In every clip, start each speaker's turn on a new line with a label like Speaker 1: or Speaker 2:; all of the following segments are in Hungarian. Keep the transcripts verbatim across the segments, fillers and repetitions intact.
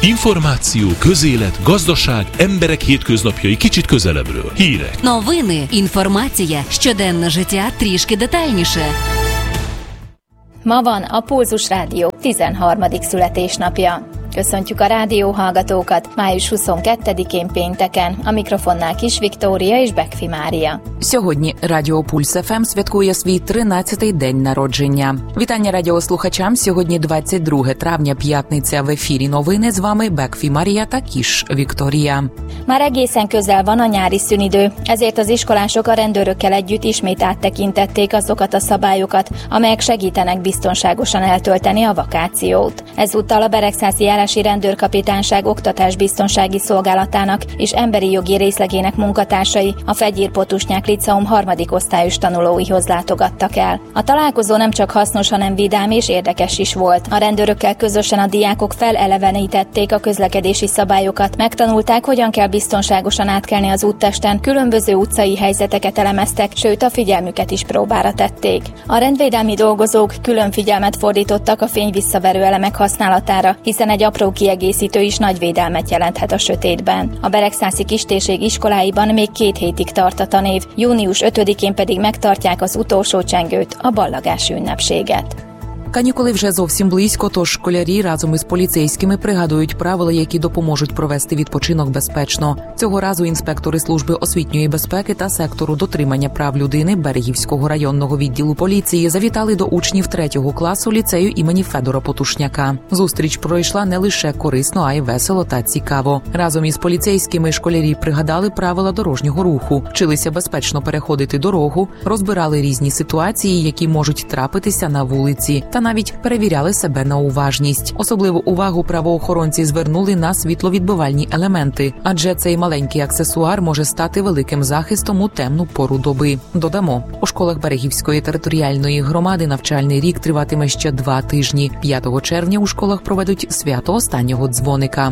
Speaker 1: Інформацію, közélet, gazdaság, emberek hétköznapjai kicsit közelebbről. Hírek.
Speaker 2: Новини, інформація, щоденне життя трішки детальніше.
Speaker 3: Ma van a Pulzus Rádió tizenharmadik születésnapja. Köszöntjük a rádióhallgatókat május huszonkettedikén pénteken, a mikrofonnál Kis Viktória és Bekfi Mária.
Speaker 4: Сьогодні Радіо Пульс еф ем святкує свій тринадцятий день народження. Вітання радіослухачам. Сьогодні двадцять друге травня, п'ятниця. В ефірі новини. З вами Bekfi Mária та Kis Viktória.
Speaker 3: Már egészen közel van a nyári szünidő, ezért az iskolások a rendőrökkel együtt ismét áttekintették azokat a szabályokat, amelyek segítenek biztonságosan eltölteni a vakációt. Ezúttal a Beregszászi járási rendőrkapitányság oktatásbiztonsági szolgálatának és emberi jogi részlegének munkatársai a Fegyérpotusnyák Liceum harmadik osztályos tanulóihoz látogattak el. A találkozó nem csak hasznos, hanem vidám és érdekes is volt. A rendőrökkel közösen a diákok felelevenítették a közlekedési szabályokat, megtanulták, hogyan kell biztonságosan átkelni az úttesten, különböző utcai helyzeteket elemeztek, sőt a figyelmüket is próbára tették. A rendvédelmi dolgozók külön figyelmet fordítottak a fényvisszaverő elemek használatára, hiszen egy apró kiegészítő is nagy védelmet jelenthet a sötétben. A Beregszászi kistérség iskoláiban még két hétig tart a tanév, június ötödikén pedig megtartják az utolsó csengőt, a ballagási ünnepséget.
Speaker 4: Канікули вже зовсім близько, тож школярі разом із поліцейськими пригадують правила, які допоможуть провести відпочинок безпечно. Цього разу інспектори служби освітньої безпеки та сектору дотримання прав людини Берегівського районного відділу поліції завітали до учнів третього класу ліцею імені Федора Потушняка. Зустріч пройшла не лише корисно, а й весело та цікаво. Разом із поліцейськими школярі пригадали правила дорожнього руху, вчилися безпечно переходити дорогу, розбирали різні ситуації, які можуть трапитися на вулиці, та навіть перевіряли себе на уважність. Особливу увагу правоохоронці звернули на світловідбивальні елементи, адже цей маленький аксесуар може стати великим захистом у темну пору доби. Додамо, у школах Берегівської територіальної громади навчальний рік триватиме ще два тижні. п'ятого червня у школах проведуть свято останнього дзвоника.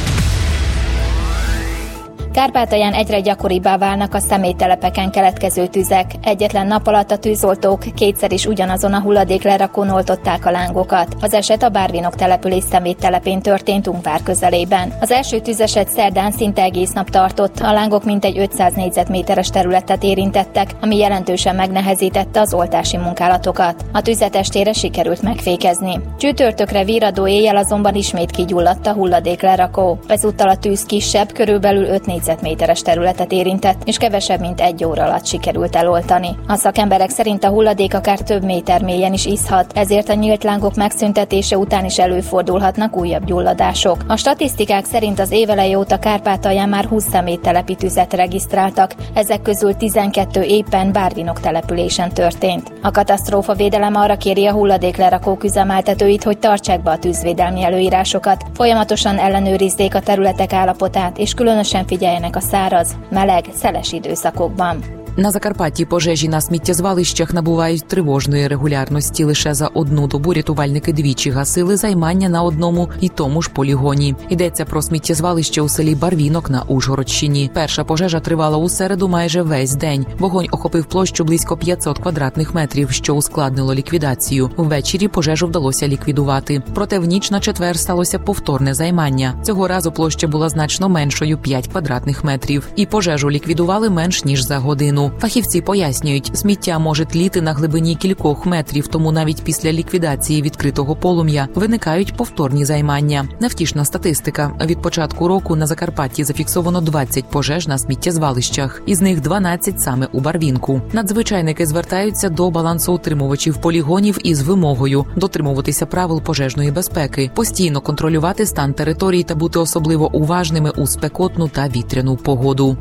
Speaker 3: Kárpátalján egyre gyakoribbá válnak a személytelepeken keletkező tüzek. Egyetlen nap alatt a tűzoltók kétszer is ugyanazon a hulladéklerakón oltották a lángokat. Az eset a Bárvinok település szeméttelepén történt Ungvár közelében. Az első tüzeset szerdán szinte egész nap tartott, a lángok mintegy ötszáz négyzetméteres területet érintettek, ami jelentősen megnehezítette az oltási munkálatokat. A tüzet estére sikerült megfékezni. Csütörtökre virradó éjjel azonban ismét kigyulladt a hulladéklerakó. Ezúttal a tűz kisebb, körülbelül öt négyzetméteres területet érintett, és kevesebb, mint egy óra alatt sikerült eloltani. A szakemberek szerint a hulladék akár több méter mélyen is iszhat, ezért a nyílt lángok megszüntetése után is előfordulhatnak újabb gyulladások. A statisztikák szerint az éveleje óta Kárpátalján már húsz szeméttelepi tüzet regisztráltak, ezek közül tizenkettő éppen Bárvinok településen történt. A katasztrófavédelem arra kéri a hulladéklerakók üzemeltetőit, hogy tartsák be a tűzvédelmi előírásokat, folyamatosan ellenőrizzék a területek állapotát, és különösen figyeljenek a száraz, meleg, szeles időszakokban.
Speaker 4: На Закарпатті пожежі на сміттєзвалищах набувають тривожної регулярності. Лише за одну добу рятувальники двічі гасили займання на одному і тому ж полігоні. Йдеться про сміттєзвалище у селі Барвінок на Ужгородщині. Перша пожежа тривала у середу майже весь день. Вогонь охопив площу близько п'ятсот квадратних метрів, що ускладнило ліквідацію. Ввечері пожежу вдалося ліквідувати. Проте в ніч на четвер сталося повторне займання. Цього разу площа була значно меншою – п'ять квадратних метрів. І пожежу ліквідували менш ніж за годину. Фахівці пояснюють, сміття може тліти на глибині кількох метрів, тому навіть після ліквідації відкритого полум'я виникають повторні займання. Невтішна статистика. Від початку року на Закарпатті зафіксовано двадцять пожеж на сміттєзвалищах, із них дванадцять саме у Барвінку. Надзвичайники звертаються до балансоутримувачів полігонів із вимогою дотримуватися правил пожежної безпеки, постійно контролювати стан територій та bути особливо уважними у спекотну та вітряну pогоду.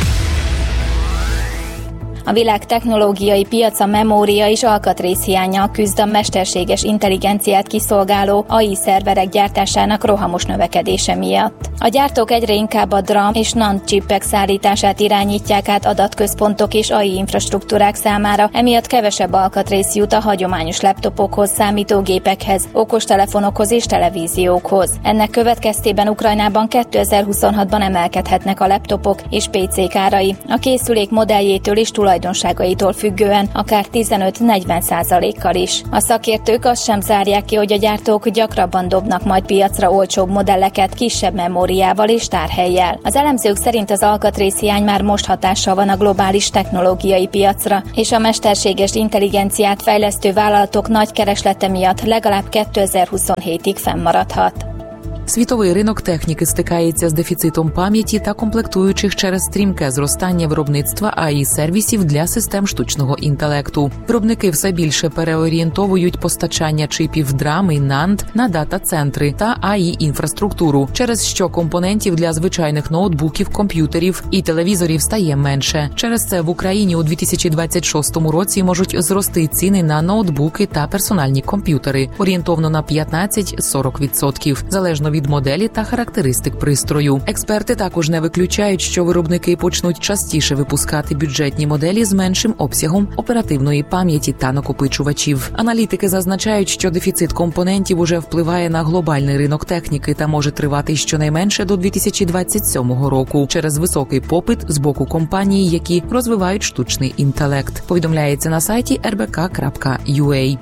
Speaker 3: A világ technológiai piaca memória és alkatrészhiánnyal küzd a mesterséges intelligenciát kiszolgáló á i szerverek gyártásának rohamos növekedése miatt. A gyártók egyre inkább a DRAM és NAND csippek szállítását irányítják át adatközpontok és á i infrastruktúrák számára, emiatt kevesebb alkatrész jut a hagyományos laptopokhoz, számítógépekhez, okostelefonokhoz és televíziókhoz. Ennek következtében Ukrajnában kétezer-huszonhatban emelkedhetnek a laptopok és pé cék árai, a készülék modelljétől és tulaj tulajdonságaitól függően, akár tizenöt-negyven százalékkal is. A szakértők azt sem zárják ki, hogy a gyártók gyakrabban dobnak majd piacra olcsóbb modelleket kisebb memóriával és tárhellyel. Az elemzők szerint az alkatrészhiány már most hatással van a globális technológiai piacra, és a mesterséges intelligenciát fejlesztő vállalatok nagy kereslete miatt legalább kétezer-huszonhétig fennmaradhat.
Speaker 4: Світовий ринок техніки стикається з дефіцитом пам'яті та комплектуючих через стрімке зростання виробництва ей ай-сервісів для систем штучного інтелекту. Виробники все більше переорієнтовують постачання чипів драм і нанд на дата-центри та ей ай-інфраструктуру, через що компонентів для звичайних ноутбуків, комп'ютерів і телевізорів стає менше. Через це в Україні у дві тисячі двадцять шостому році можуть зрости ціни на ноутбуки та персональні комп'ютери орієнтовно на п'ятнадцять-сорок відсотків, залежно від від моделі та характеристик пристрою. Експерти також не виключають, що виробники почнуть частіше випускати бюджетні моделі з меншим обсягом оперативної пам'яті та накопичувачів. Аналітики зазначають, що дефіцит компонентів уже впливає на глобальний ринок техніки та може тривати щонайменше до дві тисячі двадцять сьомого року через високий попит з боку компаній, які розвивають штучний інтелект. Повідомляється на сайті ер бе ка крапка ю ей.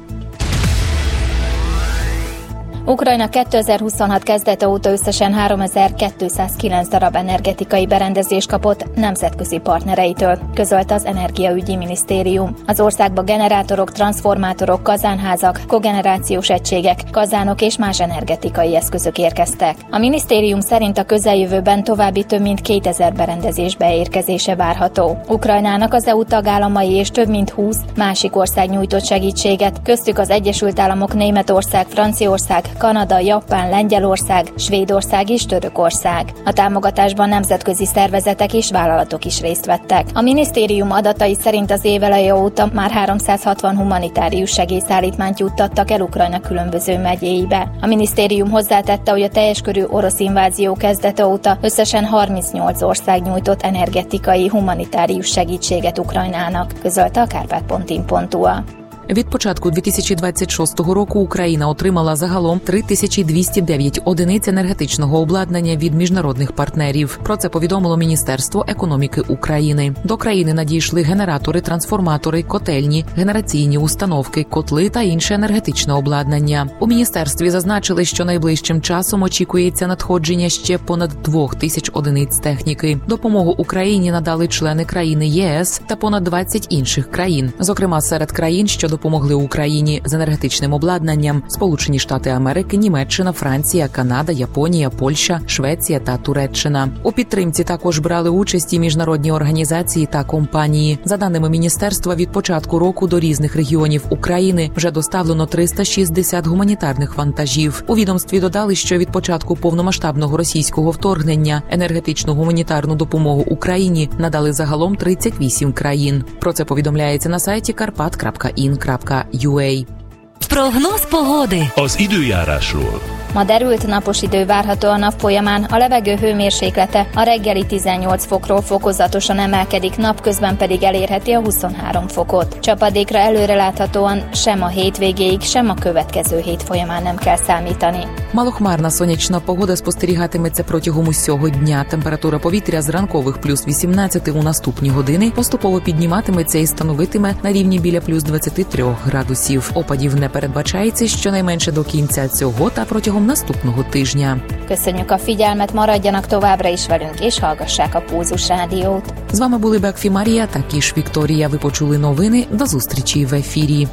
Speaker 3: Ukrajna kétezer-huszonhat kezdete óta összesen háromezer-kétszázkilenc darab energetikai berendezést kapott nemzetközi partnereitől, közölte az Energiaügyi Minisztérium. Az országba generátorok, transformátorok, kazánházak, kogenerációs egységek, kazánok és más energetikai eszközök érkeztek. A minisztérium szerint a közeljövőben további több mint kétezer berendezés beérkezése várható. Ukrajnának az é u tagállamai és több mint húsz másik ország nyújtott segítséget, köztük az Egyesült Államok, Németország, Franciaország, Kanada, Japán, Lengyelország, Svédország és Törökország. A támogatásban nemzetközi szervezetek és vállalatok is részt vettek. A minisztérium adatai szerint az év eleje óta már háromszázhatvan humanitárius segélyszállítmányt juttattak el Ukrajna különböző megyéibe. A minisztérium hozzátette, hogy a teljes körű orosz invázió kezdete óta összesen harmincnyolc ország nyújtott energetikai humanitárius segítséget Ukrajnának, közölte a kárpát pont in pont u á.
Speaker 4: Від початку дві тисячі двадцять шостого року Україна отримала загалом три тисячі двісті дев'ять одиниць енергетичного обладнання від міжнародних партнерів. Про це повідомило Міністерство економіки України. До країни надійшли генератори, трансформатори, котельні, генераційні установки, котли та інше енергетичне обладнання. У міністерстві зазначили, що найближчим часом очікується надходження ще понад двох тисяч одиниць техніки. Допомогу Україні надали члени країни є ес та понад двадцять інших країн. Зокрема, серед країн, що допомогли Україні з енергетичним обладнанням: Сполучені Штати Америки, Німеччина, Франція, Канада, Японія, Польща, Швеція та Туреччина. У підтримці також брали участь і міжнародні організації та компанії. За даними міністерства, від початку року до різних регіонів України вже доставлено триста шістдесят гуманітарних вантажів. У відомстві додали, що від початку повномасштабного російського вторгнення енергетичну гуманітарну допомогу Україні надали загалом тридцять вісім країн. Про це повідомляється на сайті карпат крапка ін крапка ю ей.
Speaker 2: Прогноz pogody.
Speaker 1: Az időjárásról.
Speaker 3: Ma derült napos idő várható a nap folyamán, a levegő hőmérséklete a reggeli tizennyolc fokról fokozatosan emelkedik, napközben pedig elérheti a huszonhárom fokot. Csapadékra előreláthatóan sem a hétvégéig, sem a következő hét folyamán nem kell számítani.
Speaker 4: Малохмарна сонячна погода спостерігатиметься протягом усього дня. Температура повітря з ранкових плюс вісімнадцять у наступні години поступово підніматиметься і становитиме на рівні біля плюс двадцять три градусів. Опадів не передбачається щонайменше до кінця цього та протягом наступного тижня.
Speaker 3: Köszönjük a figyelmet, maradjanak továbbra is velünk, és hallgassák a Pulzus Rádiót.
Speaker 4: З вами були Бекфі Марія та Кіш Вікторія. Ви почули новини. До зустрічі в ефірі.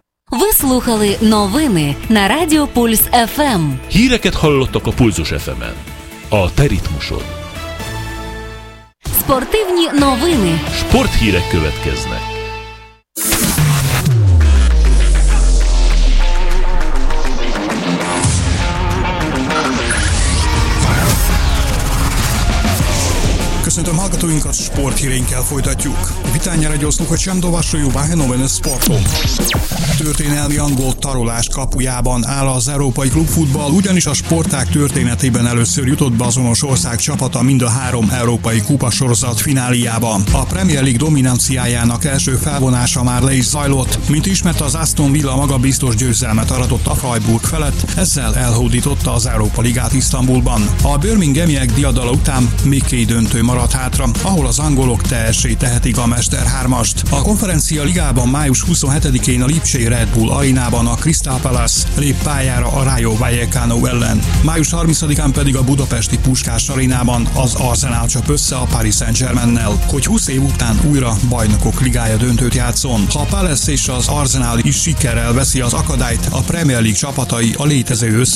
Speaker 2: Ви слухали новини на Радіо Пульс еф ем.
Speaker 1: Híreket hallottak a Pulzus еф емен. A te ritmusod.
Speaker 2: Спортивні новини.
Speaker 1: Sporthírek következnek.
Speaker 5: Köszöntöm hallgatóinkat, sporthíreinkkel folytatjuk. Witania radio słuchaczom do waszej uwagi nowiny sportu. Történelmi angol tarolás kapujában áll az európai klubfutball, ugyanis a sportág történetében először jutott be azonos ország csapata mind a három európai kupasorozat fináliába. A Premier League dominanciájának első felvonása már le is zajlott, mint ismert, az Aston Villa magabiztos győzelmet aratott a Freiburg felett, ezzel elhódította az Európa Ligát Isztambulban. A birminghamiek diadala után még két döntő maradt maradt hátra, ahol az angolok teessé tehetik a Mester hármast. A konferencia ligában május huszonhetedikén a Lipcsei Red Bull arénában a Crystal Palace lép pályára a Rayo Vallecano ellen. május harmincadikán pedig a budapesti Puskás arénában az Arsenal csap össze a Paris Saint-Germainnel, hogy húsz év után újra Bajnokok Ligája döntőt játszon. Ha a Palace és az Arsenal is sikerrel veszi az akadályt, a Premier League csapatai a létező össze